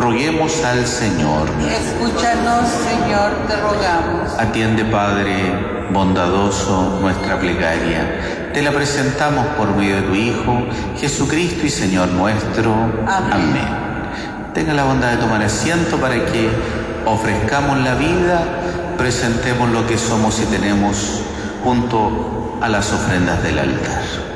Roguemos al Señor. Escúchanos, Señor, te rogamos. Atiende, Padre bondadoso, nuestra plegaria. Te la presentamos por medio de tu Hijo, Jesucristo y Señor nuestro. Amén. Tenga la bondad de tomar asiento para que ofrezcamos la vida, presentemos lo que somos y tenemos junto a las ofrendas del altar.